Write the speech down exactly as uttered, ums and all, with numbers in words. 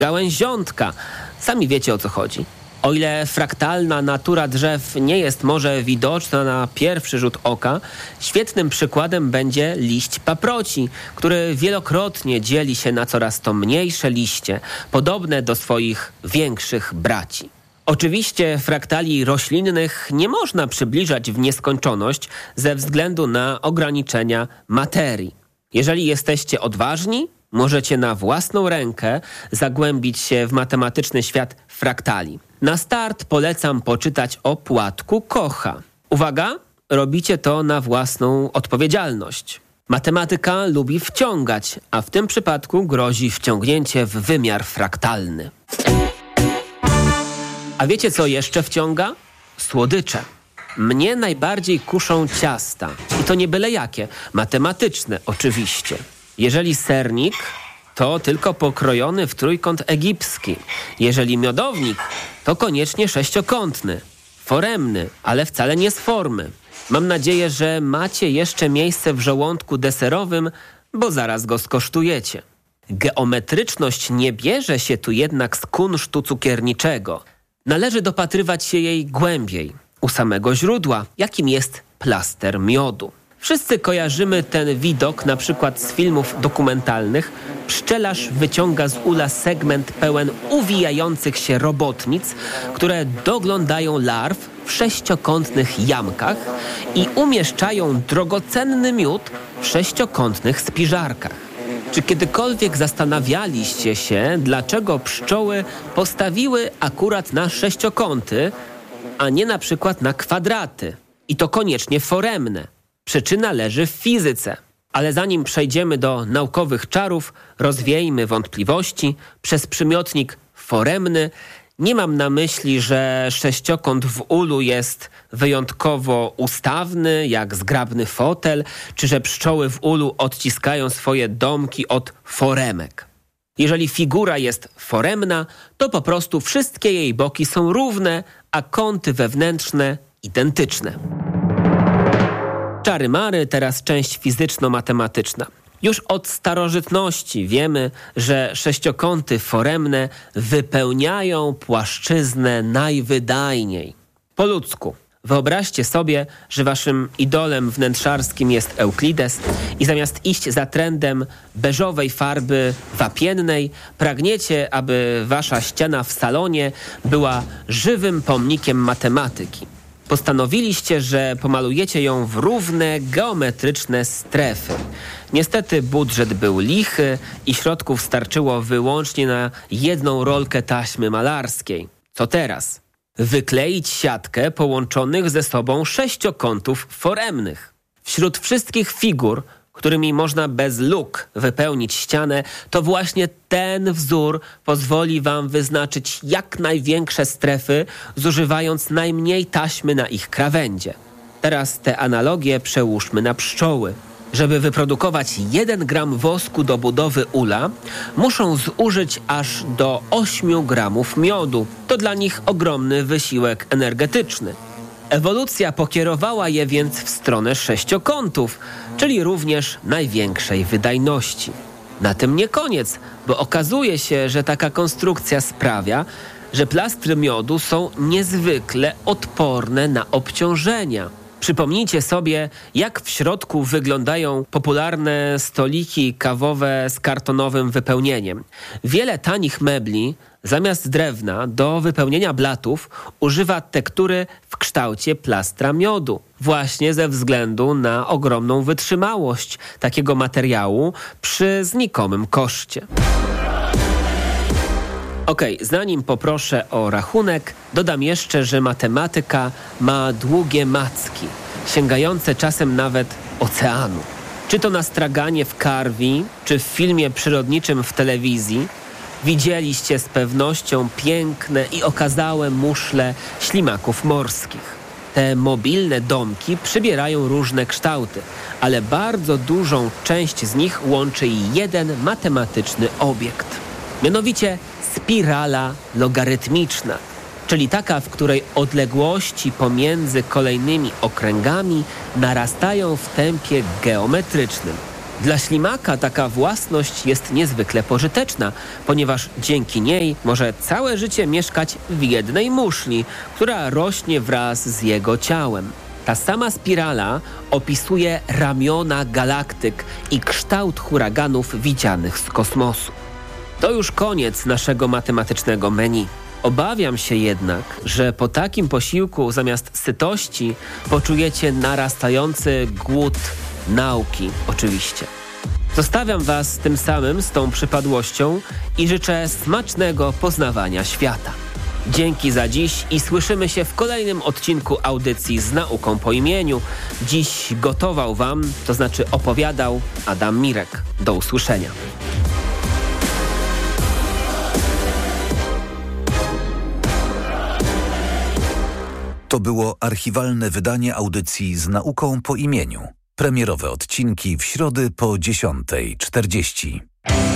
Gałęziątka. Sami wiecie, o co chodzi. O ile fraktalna natura drzew nie jest może widoczna na pierwszy rzut oka, świetnym przykładem będzie liść paproci, który wielokrotnie dzieli się na coraz to mniejsze liście, podobne do swoich większych braci. Oczywiście fraktali roślinnych nie można przybliżać w nieskończoność ze względu na ograniczenia materii. Jeżeli jesteście odważni, możecie na własną rękę zagłębić się w matematyczny świat fraktali. Na start polecam poczytać o płatku Kocha. Uwaga, robicie to na własną odpowiedzialność. Matematyka lubi wciągać, a w tym przypadku grozi wciągnięcie w wymiar fraktalny. A wiecie, co jeszcze wciąga? Słodycze. Mnie najbardziej kuszą ciasta. I to nie byle jakie. Matematyczne oczywiście. Jeżeli sernik, to tylko pokrojony w trójkąt egipski. Jeżeli miodownik, to koniecznie sześciokątny. Foremny, ale wcale nie z formy. Mam nadzieję, że macie jeszcze miejsce w żołądku deserowym, bo zaraz go skosztujecie. Geometryczność nie bierze się tu jednak z kunsztu cukierniczego. Należy dopatrywać się jej głębiej, u samego źródła, jakim jest plaster miodu. Wszyscy kojarzymy ten widok na przykład z filmów dokumentalnych. Pszczelarz wyciąga z ula segment pełen uwijających się robotnic, które doglądają larw w sześciokątnych jamkach i umieszczają drogocenny miód w sześciokątnych spiżarkach. Czy kiedykolwiek zastanawialiście się, dlaczego pszczoły postawiły akurat na sześciokąty, a nie na przykład na kwadraty? I to koniecznie foremne. Przyczyna leży w fizyce. Ale zanim przejdziemy do naukowych czarów, rozwiejmy wątpliwości. Przez przymiotnik foremny nie mam na myśli, że sześciokąt w ulu jest wyjątkowo ustawny, jak zgrabny fotel, czy że pszczoły w ulu odciskają swoje domki od foremek. Jeżeli figura jest foremna, to po prostu wszystkie jej boki są równe, a kąty wewnętrzne identyczne. Czary mary, teraz część fizyczno-matematyczna. Już od starożytności wiemy, że sześciokąty foremne wypełniają płaszczyznę najwydajniej. Po ludzku. Wyobraźcie sobie, że waszym idolem wnętrzarskim jest Euklides i zamiast iść za trendem beżowej farby wapiennej, pragniecie, aby wasza ściana w salonie była żywym pomnikiem matematyki. Postanowiliście, że pomalujecie ją w równe, geometryczne strefy. Niestety budżet był lichy i środków starczyło wyłącznie na jedną rolkę taśmy malarskiej. Co teraz? Wykleić siatkę połączonych ze sobą sześciokątów foremnych. Wśród wszystkich figur, którymi można bez luk wypełnić ścianę, to właśnie ten wzór pozwoli wam wyznaczyć jak największe strefy, zużywając najmniej taśmy na ich krawędzie. Teraz te analogie przełóżmy na pszczoły. Żeby wyprodukować jeden gram wosku do budowy ula, muszą zużyć aż do ośmiu gramów miodu. To dla nich ogromny wysiłek energetyczny. Ewolucja pokierowała je więc w stronę sześciokątów, czyli również największej wydajności. Na tym nie koniec, bo okazuje się, że taka konstrukcja sprawia, że plastry miodu są niezwykle odporne na obciążenia. Przypomnijcie sobie, jak w środku wyglądają popularne stoliki kawowe z kartonowym wypełnieniem. Wiele tanich mebli zamiast drewna do wypełnienia blatów używa tektury w kształcie plastra miodu. Właśnie ze względu na ogromną wytrzymałość takiego materiału przy znikomym koszcie. Okej, okay, zanim poproszę o rachunek, dodam jeszcze, że matematyka ma długie macki, sięgające czasem nawet oceanu. Czy to na straganie w Karwi, czy w filmie przyrodniczym w telewizji, widzieliście z pewnością piękne i okazałe muszle ślimaków morskich. Te mobilne domki przybierają różne kształty, ale bardzo dużą część z nich łączy jeden matematyczny obiekt. Mianowicie spirala logarytmiczna, czyli taka, w której odległości pomiędzy kolejnymi okręgami narastają w tempie geometrycznym. Dla ślimaka taka własność jest niezwykle pożyteczna, ponieważ dzięki niej może całe życie mieszkać w jednej muszli, która rośnie wraz z jego ciałem. Ta sama spirala opisuje ramiona galaktyk i kształt huraganów widzianych z kosmosu. To już koniec naszego matematycznego menu. Obawiam się jednak, że po takim posiłku zamiast sytości poczujecie narastający głód nauki, oczywiście. Zostawiam Was tym samym z tą przypadłością i życzę smacznego poznawania świata. Dzięki za dziś i słyszymy się w kolejnym odcinku audycji z nauką po imieniu. Dziś gotował Wam, to znaczy opowiadał Adam Mirek. Do usłyszenia. To było archiwalne wydanie audycji z nauką po imieniu. Premierowe odcinki w środę po dziesiątej czterdzieści.